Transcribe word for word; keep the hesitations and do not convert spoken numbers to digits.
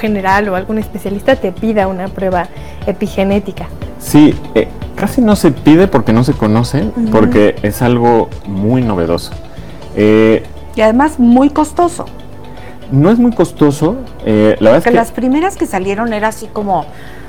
general o algún especialista te pida una prueba epigenética. Sí, eh, casi no se pide porque no se conoce, uh-huh. porque es algo muy novedoso. Eh, y además muy costoso. No es muy costoso, eh, la verdad porque es que... las primeras que salieron era así como